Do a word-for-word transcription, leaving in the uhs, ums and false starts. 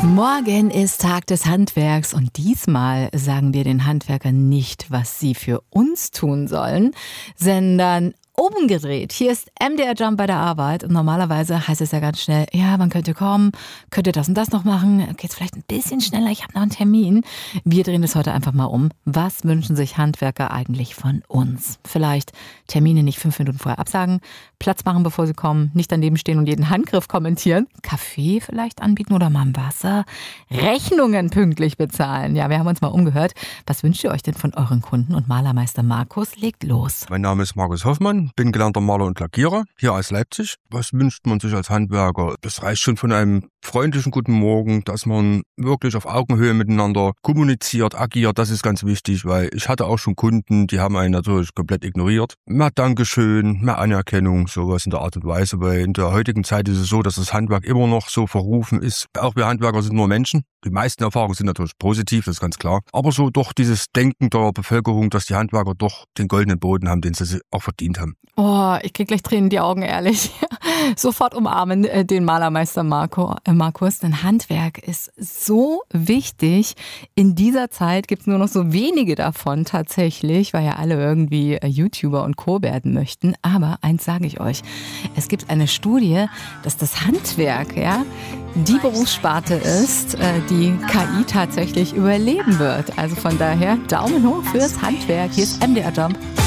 Morgen ist Tag des Handwerks und diesmal sagen wir den Handwerkern nicht, was sie für uns tun sollen, sondern umgedreht. Hier ist M D R Jump bei der Arbeit und normalerweise heißt es ja ganz schnell, ja, man könnte kommen, könnte das und das noch machen, geht's vielleicht ein bisschen schneller, ich habe noch einen Termin. Wir drehen das heute einfach mal um. Was wünschen sich Handwerker eigentlich von uns? Vielleicht Termine nicht fünf Minuten vorher absagen, Platz machen, bevor sie kommen, nicht daneben stehen und jeden Handgriff kommentieren, Kaffee vielleicht anbieten oder mal ein Wasser, Rechnungen pünktlich bezahlen. Ja, wir haben uns mal umgehört. Was wünscht ihr euch denn von euren Kunden? Und Malermeister Markus legt los. Mein Name ist Markus Hoffmann, bin gelernter Maler und Lackierer hier aus Leipzig. Was wünscht man sich als Handwerker? Das reicht schon von einem freundlichen Guten Morgen, dass man wirklich auf Augenhöhe miteinander kommuniziert, agiert. Das ist ganz wichtig, weil ich hatte auch schon Kunden, die haben einen natürlich komplett ignoriert. Mehr Dankeschön, mehr Anerkennung, sowas in der Art und Weise. Weil in der heutigen Zeit ist es so, dass das Handwerk immer noch so verrufen ist. Auch wir Handwerker sind nur Menschen. Die meisten Erfahrungen sind natürlich positiv, das ist ganz klar. Aber so doch dieses Denken der Bevölkerung, dass die Handwerker doch den goldenen Boden haben, den sie auch verdient haben. Oh, ich krieg gleich Tränen in die Augen, ehrlich. Sofort umarmen äh, den Malermeister Marco, äh, Markus. Denn Handwerk ist so wichtig. In dieser Zeit gibt es nur noch so wenige davon tatsächlich, weil ja alle irgendwie äh, YouTuber und Co. werden möchten. Aber eins sage ich euch, es gibt eine Studie, dass das Handwerk, ja, die Berufssparte ist, äh, die K I tatsächlich überleben wird. Also von daher Daumen hoch fürs Handwerk. Hier ist M D R Jump.